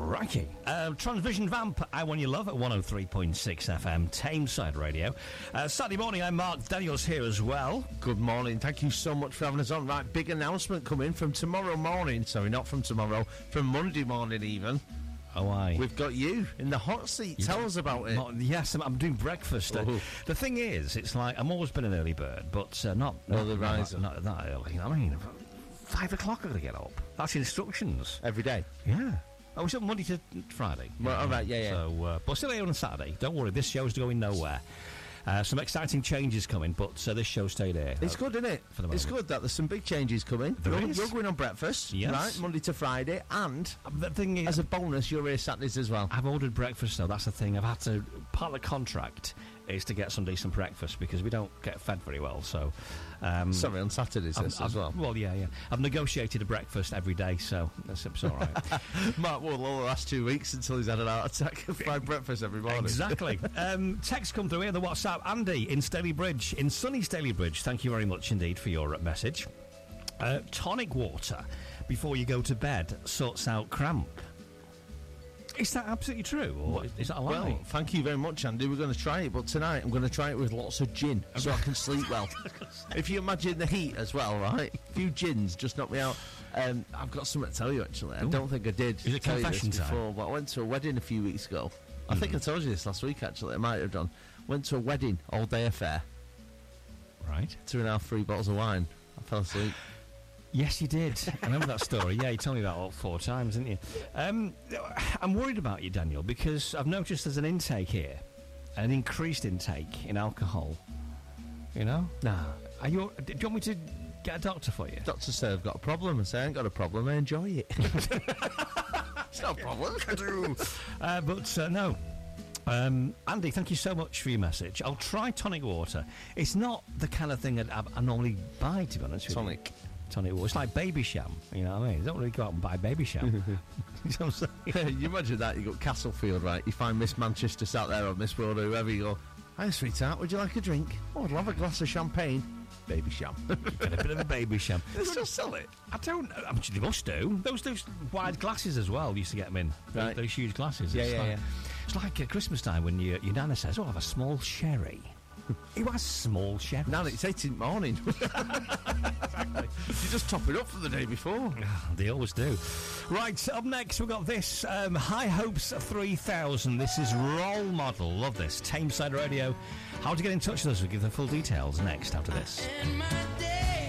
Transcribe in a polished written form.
Crikey. Transvision Vamp, I Want Your Love at 103.6 FM, Tameside Radio. Saturday morning, I'm Mark. Daniel's here as well. Good morning. Thank you so much for having us on. Right, big announcement coming from tomorrow morning. Sorry, not from tomorrow, from Monday morning even. Oh, aye. We've got you in the hot seat. Tell us about it. Yes, I'm doing breakfast. The thing is, it's like, I'm always been an early bird, but not that early. I mean, 5 o'clock I'm going to get up. That's instructions. Every day? Yeah. I was up Monday to Friday. Well, all right, yeah. So, but still here on a Saturday. Don't worry, this show's going nowhere. Some exciting changes coming, but this show stayed here. It's good, isn't it? For the moment. It's good that there's some big changes coming. You're going on breakfast, yes. Right? Monday to Friday, and the thing is, as a bonus, you're here Saturdays as well. I've ordered breakfast, though. That's the thing. I've had to. Part of the contract is to get some decent breakfast because we don't get fed very well. So, sorry, on Saturdays as well. Well, yeah. I've negotiated a breakfast every day, so it's all right. Mark will all the last 2 weeks until he's had an heart attack and fried breakfast every morning. Exactly. Text come through here, the WhatsApp. Andy in Stalybridge, in sunny Stalybridge. Thank you very much indeed for your message. Tonic water before you go to bed sorts out cramp. Is that absolutely true, or is that a lie? Well, thank you very much, Andy. We're going to try it, but tonight I'm going to try it with lots of gin so I can sleep well. If you imagine the heat as well, right? A few gins just knock me out. I've got something to tell you, actually. I don't think I did Is it tell you confession this before, but I went to a wedding a few weeks ago. I think I told you this last week, actually. I might have done. Went to a wedding, all-day affair. Right. 2.5, 3 bottles of wine. I fell asleep. Yes, you did. I remember that story. Yeah, you told me that all 4 times, didn't you? I'm worried about you, Daniel, because I've noticed there's an intake here, an increased intake in alcohol. You know? Nah. Do you want me to get a doctor for you? Doctor said I've got a problem. I say I ain't got a problem. I enjoy it. It's not a problem. No. Andy, thank you so much for your message. I'll try tonic water. It's not the kind of thing I normally buy, to be honest with you. Tonic water. It's like Baby Sham, you know what I mean? You don't really go out and buy Baby Sham. You know what I'm saying? You imagine that, you got Castlefield, right? You find Miss Manchester sat there or Miss World or whoever, you go, "Hi, sweetheart, would you like a drink?" "Oh, I'd love a glass of champagne." Baby Sham. Get a bit of a Baby Sham. They still sell it? I don't know. I mean, they must do. Those wide glasses as well, used to get them in. Right. Those huge glasses. Yeah. It's like at Christmas time when your nana says, "Oh, I'll have a small sherry." Who has small sherry? Nana, it's 8 in the morning. Exactly. You just top it up for the day before. They always do. Right, up next we've got this High Hopes 3000. This is Role Model. Love this. Tameside Radio. How to get in touch with us? We'll give the full details next after this. In my day,